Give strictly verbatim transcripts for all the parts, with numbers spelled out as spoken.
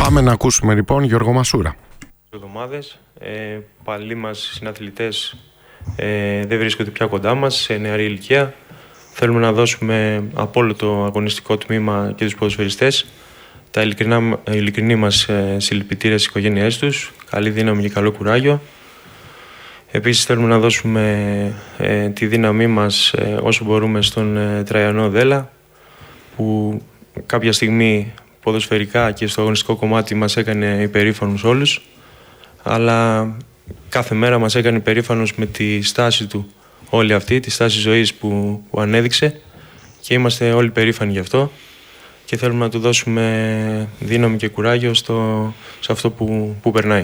Πάμε να ακούσουμε λοιπόν Γιώργο Μασούρα. Εβδομάδες, ε, παλιοί μας συναθλητές ε, δεν βρίσκονται πια κοντά μας σε νεαρή ηλικία. Θέλουμε να δώσουμε από όλο το αγωνιστικό τμήμα και τους ποδοσφαιριστές τα ειλικρινά, ειλικρινή μας ε, συλληπιτήρια στις οικογένειές τους, καλή δύναμη και καλό κουράγιο. Επίσης θέλουμε να δώσουμε ε, τη δύναμή μας ε, όσο μπορούμε στον ε, Τραϊανό Δέλα, που κάποια στιγμή ποδοσφαιρικά και στο αγωνιστικό κομμάτι μας έκανε υπερήφανους όλους, αλλά κάθε μέρα μας έκανε υπερήφανους με τη στάση του όλη αυτή, τη στάση ζωής που, που ανέδειξε, και είμαστε όλοι περήφανοι γι' αυτό και θέλουμε να του δώσουμε δύναμη και κουράγιο στο, σε αυτό που, που περνάει.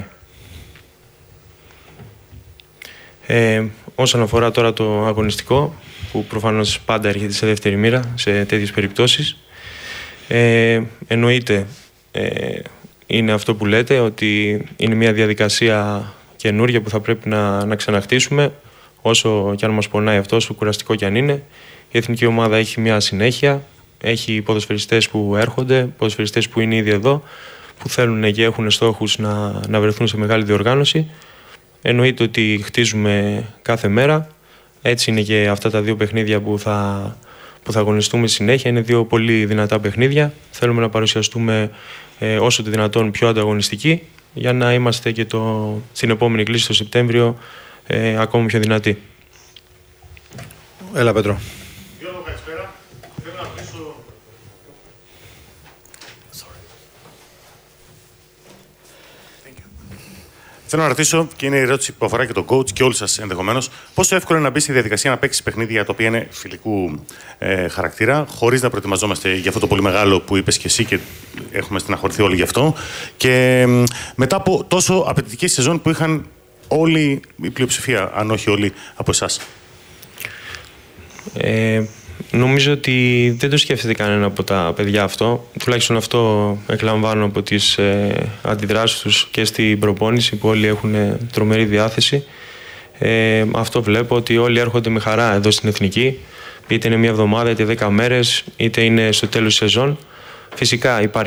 Ε, όσον αφορά τώρα το αγωνιστικό, που προφανώς πάντα έρχεται σε δεύτερη μοίρα σε τέτοιες περιπτώσεις, ε, εννοείται ε, είναι αυτό που λέτε, ότι είναι μια διαδικασία καινούργια που θα πρέπει να, να ξαναχτίσουμε, όσο και αν μας πονάει αυτό, όσο κουραστικό κι αν είναι. Η εθνική ομάδα έχει μια συνέχεια, έχει ποδοσφαιριστές που έρχονται, ποδοσφαιριστές που είναι ήδη εδώ, που θέλουν και έχουν στόχους να, να βρεθούν σε μεγάλη διοργάνωση. Εννοείται ότι χτίζουμε κάθε μέρα. Έτσι είναι και αυτά τα δύο παιχνίδια που θα, που θα αγωνιστούμε συνέχεια. Είναι δύο πολύ δυνατά παιχνίδια. Θέλουμε να παρουσιαστούμε ε, όσο το δυνατόν πιο ανταγωνιστικοί, για να είμαστε και το, στην επόμενη κλήση το Σεπτέμβριο ε, ακόμα πιο δυνατοί. Έλα, Πέτρο. Γιώργο, καλησπέρα. Θέλω να ρωτήσω... Θέλω να ρωτήσω, και είναι η ερώτηση που αφορά και τον coach και όλους σας ενδεχομένως, πόσο εύκολο είναι να μπει στη διαδικασία να παίξει παιχνίδια τα οποία είναι φιλικού ε, χαρακτήρα, χωρίς να προετοιμαζόμαστε για αυτό το πολύ μεγάλο που είπες και εσύ και έχουμε στεναχωρηθεί όλοι γι' αυτό, και ε, μετά από τόσο απαιτητική σεζόν που είχαν όλοι, η πλειοψηφία, αν όχι όλοι, από εσάς. Ε, νομίζω ότι δεν το σκέφτεται κανένα από τα παιδιά αυτό. Τουλάχιστον αυτό εκλαμβάνω από τις ε, αντιδράσεις τους και στην προπόνηση, που όλοι έχουν τρομερή διάθεση. Ε, αυτό βλέπω, ότι όλοι έρχονται με χαρά εδώ στην Εθνική, είτε είναι μια εβδομάδα, είτε δέκα μέρες, είτε είναι στο τέλος της σεζόν. Φυσικά υπάρχει